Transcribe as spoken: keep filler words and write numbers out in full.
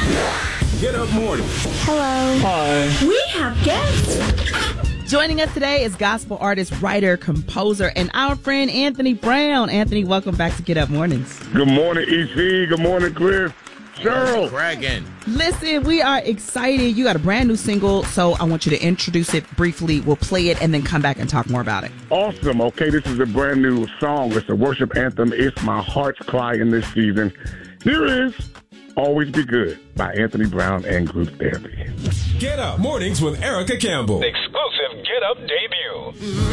Get Up Morning. Hello. Hi. We have guests. Joining us today is gospel artist, writer, composer, and our friend Anthony Brown. Anthony, welcome back to Get Up Mornings. Good morning, E C. Good morning, Cliff. Cheryl. Dragon. Listen, we are excited. You got a brand new single, so I want you to introduce it briefly. We'll play it and then come back and talk more about it. Awesome. Okay, this is a brand new song. It's a worship anthem. It's my heart's cry in this season. Here is Always Be Good by Anthony Brown and Group Therapy. Get Up Mornings with Erica Campbell. Exclusive Get Up debut.